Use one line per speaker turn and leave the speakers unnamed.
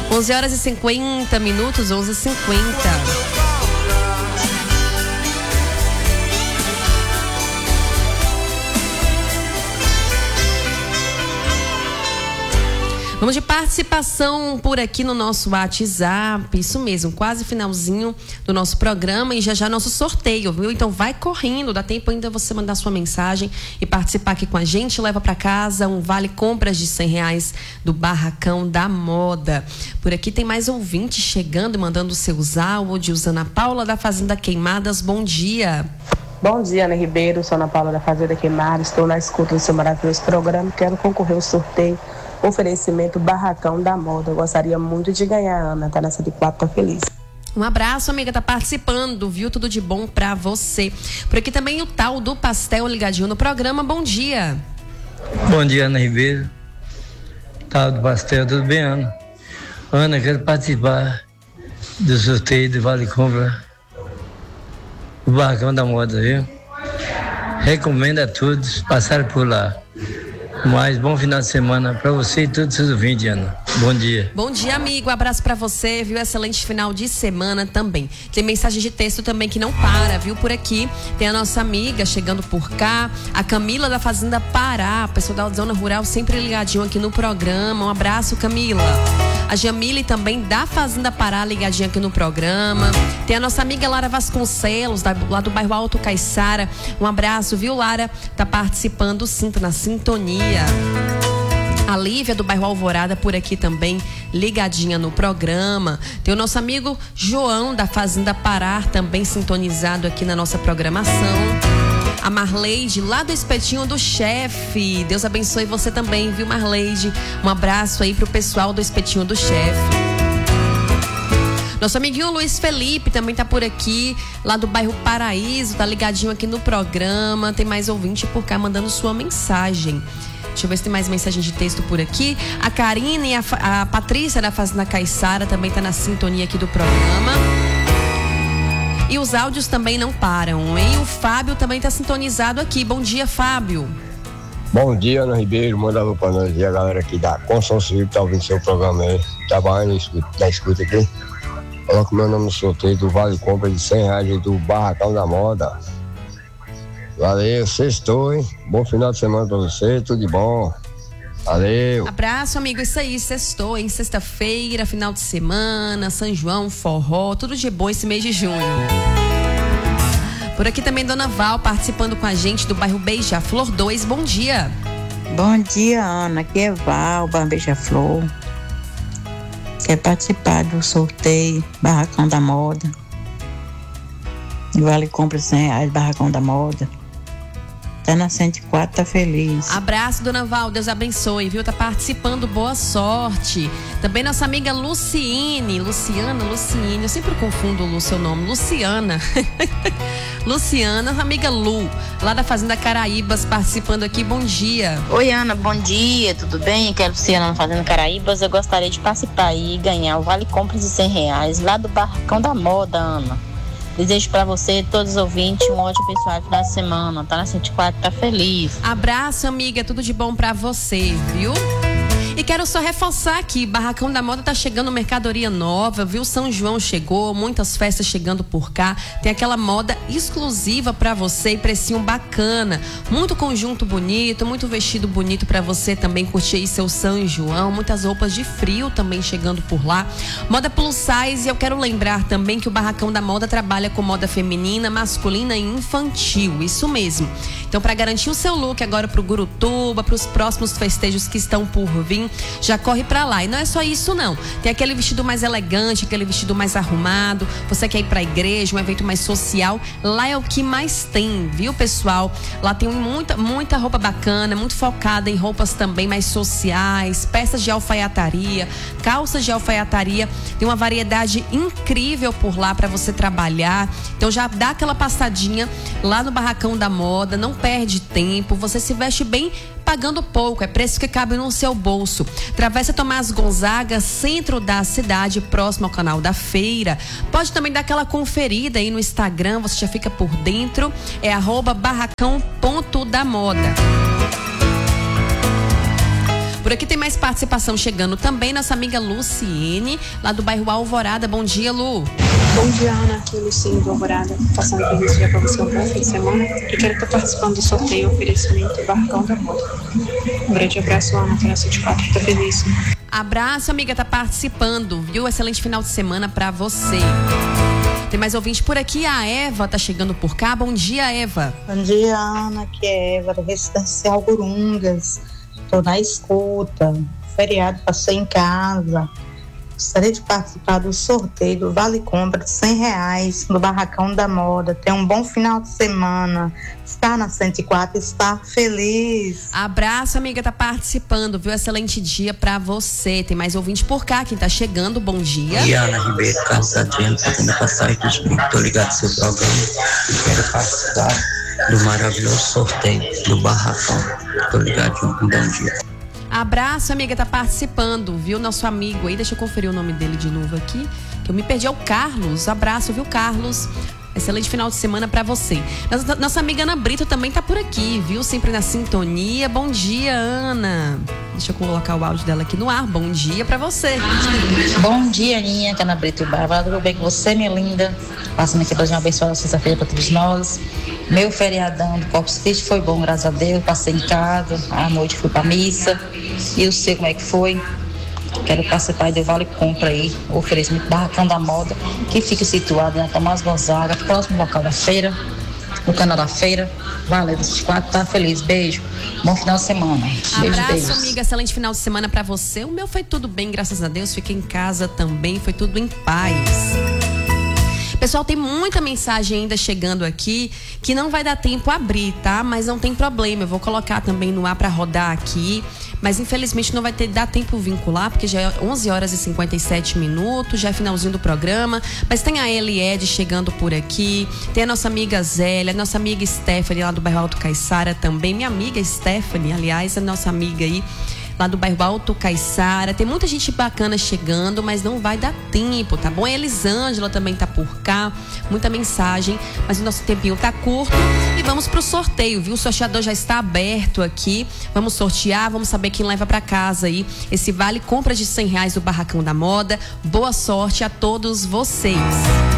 11h50, 11h50. Vamos de participação por aqui no nosso WhatsApp, isso mesmo, quase finalzinho do nosso programa e já nosso sorteio, viu? Então vai correndo, dá tempo ainda você mandar sua mensagem e participar aqui com a gente, leva para casa um vale compras de R$100 do Barracão da Moda. Por aqui tem mais ouvintes chegando e mandando seus áudios. Ana Paula da Fazenda Queimadas, bom dia.
Bom dia, Ana Ribeiro, sou Ana Paula da Fazenda Queimadas, estou na escuta do seu maravilhoso programa, quero concorrer ao sorteio. Oferecimento Barracão da Moda. Eu gostaria muito de ganhar, Ana. Tá nessa de 4, tá feliz.
Um abraço, amiga, tá participando, viu? Tudo de bom pra você. Por aqui também o tal do pastel ligadinho no programa. Bom dia.
Bom dia, Ana Ribeiro. Tal do pastel, tudo bem, Ana? Ana, quero participar do sorteio do Vale Compra do Barracão da Moda, viu? Recomendo a todos passarem por lá. Mas bom final de semana para você e todos os seus ouvintes, Ana. Bom dia.
Bom dia, amigo. Abraço para você, viu? Excelente final de semana também. Tem mensagem de texto também que não para, viu? Por aqui tem a nossa amiga chegando por cá, a Camila da Fazenda Pará, pessoal da Zona Rural sempre ligadinho aqui no programa. Um abraço, Camila. A Jamile também da Fazenda Pará ligadinha aqui no programa. Tem a nossa amiga Lara Vasconcelos, lá do bairro Alto Caiçara. Um abraço, viu, Lara? Tá participando sim, tá na sintonia. A Lívia do bairro Alvorada por aqui também ligadinha no programa. Tem o nosso amigo João da Fazenda Pará também sintonizado aqui na nossa programação. A Marleide lá do Espetinho do Chefe. Deus abençoe você também, viu, Marleide? Um abraço aí pro pessoal do Espetinho do Chefe. Nosso amiguinho Luiz Felipe também tá por aqui, lá do bairro Paraíso, tá ligadinho aqui no programa. Tem mais ouvinte por cá mandando sua mensagem. Deixa eu ver se tem mais mensagem de texto por aqui. A Karine e a Patrícia da Fazenda Caiçara também tá na sintonia aqui do programa. E os áudios também não param, hein? O Fábio também tá sintonizado aqui. Bom dia, Fábio.
Bom dia, Ana Ribeiro. Manda alô pra nós e a galera aqui da Construção Civil que tá ouvindo seu programa aí. Trabalhando na escuta aqui. Coloca o meu nome no sorteio do Vale Compra de R$100 aí do Barracão da Moda. Valeu, sextou, hein? Bom final de semana pra você, tudo de bom. Valeu.
Abraço, amigo. Isso aí, sextou, hein? Sexta-feira, final de semana, São João, forró, tudo de bom esse mês de junho. Por aqui também Dona Val participando com a gente do bairro Beija-Flor 2. Bom dia.
Bom dia, Ana. Aqui é Val, bairro Beija-Flor. Quer participar do sorteio Barracão da Moda. Vale compra R$100, Barracão da Moda. Tá na 104, tá feliz.
Abraço, Dona Val, Deus abençoe, viu? Tá participando, boa sorte. Também nossa amiga Luciene, eu sempre confundo o seu nome, Luciana. Luciana, amiga Lu, lá da Fazenda Caraíbas, participando aqui, bom dia.
Oi, Ana, bom dia, tudo bem? Aqui é a Luciana, Fazenda Caraíbas. Eu gostaria de participar e ganhar o Vale Compras de R$100 lá do Barracão da Moda, Ana. Desejo pra você e todos os ouvintes um ótimo pessoal final de semana. Tá na 104, tá feliz.
Abraço, amiga. Tudo de bom pra você, viu? E quero só reforçar aqui, Barracão da Moda tá chegando mercadoria nova, viu? São João chegou, muitas festas chegando por cá. Tem aquela moda exclusiva pra você e precinho bacana. Muito conjunto bonito, muito vestido bonito pra você também curtir aí seu São João. Muitas roupas de frio também chegando por lá. Moda plus size, e eu quero lembrar também que o Barracão da Moda trabalha com moda feminina, masculina e infantil. Isso mesmo. Então, pra garantir o seu look agora pro Gurutuba, pros próximos festejos que estão por vir, já corre pra lá. E não é só isso não, tem aquele vestido mais elegante, aquele vestido mais arrumado, você quer ir pra igreja, um evento mais social, lá é o que mais tem, viu, pessoal? Lá tem muita roupa bacana, muito focada em roupas também mais sociais, peças de alfaiataria, calças de alfaiataria, tem uma variedade incrível por lá pra você trabalhar. Então já dá aquela passadinha lá no Barracão da Moda, não perde tempo, você se veste bem pagando pouco, é preço que cabe no seu bolso. Travessa Tomás Gonzaga, centro da cidade, próximo ao canal da feira. Pode também dar aquela conferida aí no Instagram, você já fica por dentro, é @barracão.damoda. Por aqui tem mais participação chegando também, nossa amiga Luciene, lá do bairro Alvorada. Bom dia, Lu.
Bom dia, Ana. Aqui é Luciene do Alvorada. Passando por esse dia para você, um bom fim de semana. E quero estar participando do sorteio e oferecimento Barracão da Moda. Um grande abraço, Ana. Tá na 74, tô feliz.
Abraço, amiga, tá participando, viu? Excelente final de semana pra você. Tem mais ouvinte por aqui, a Eva tá chegando por cá. Bom dia, Eva.
Bom dia, Ana. Aqui é Eva, da Residencial Gurungas. Tô na escuta. Feriado, passei em casa. Gostaria de participar do sorteio do Vale Compra de R$100 no Barracão da Moda. Tenha um bom final de semana. Está na 104, está feliz.
Abraço, amiga, tá participando, viu? Excelente dia pra você. Tem mais ouvinte por cá, quem tá chegando, bom dia.
Ana Ribeiro, Carlos Adriano, fazendo passagem do Espírito. Tô ligado no seu programa e quero participar do maravilhoso sorteio do Barracão. Tô ligado, um bom dia.
Abraço, amiga, tá participando, viu? Nosso amigo aí, deixa eu conferir o nome dele de novo aqui, que eu me perdi, é o Carlos. Abraço, viu, Carlos? Excelente final de semana pra você. Nossa amiga Ana Brito também tá por aqui, viu? Sempre na sintonia. Bom dia, Ana. Deixa eu colocar o áudio dela aqui no ar. Bom dia pra você.
Bom dia, Aninha, que é Ana Brito e Bárbara. Tudo bem com você, minha linda? Passando aqui pra uma abençoada sexta-feira pra todos nós. Meu feriadão do Corpus Christi foi bom, graças a Deus. Passei em casa, à noite fui pra missa. E eu sei como é que foi. Quero participar do Vale Compra aí, oferecimento Barracão da Moda, que fica situado na Tomás Gonzaga, próximo ao local da feira, no canal da feira. Valeu, 24, tá feliz. Beijo. Bom final de semana. Beijo,
abraço, amiga. Excelente final de semana pra você. O meu foi tudo bem, graças a Deus. Fiquei em casa também, foi tudo em paz. Pessoal, tem muita mensagem ainda chegando aqui que não vai dar tempo a abrir, tá? Mas não tem problema, eu vou colocar também no ar pra rodar aqui. Mas infelizmente não vai dar tempo vincular, porque já é 11 horas e 57 minutos, já é finalzinho do programa. Mas tem a Eliede chegando por aqui, tem a nossa amiga Zélia, a nossa amiga Stephanie lá do bairro Alto Caiçara também. Minha amiga Stephanie, aliás, é nossa amiga aí lá do bairro Alto Caiçara. Tem muita gente bacana chegando, mas não vai dar tempo, tá bom? A Elisângela também tá por cá, muita mensagem, mas o nosso tempinho tá curto e vamos pro sorteio, viu? O sorteador já está aberto aqui, vamos sortear, vamos saber quem leva pra casa aí esse vale compra de R$100 do Barracão da Moda. Boa sorte a todos vocês.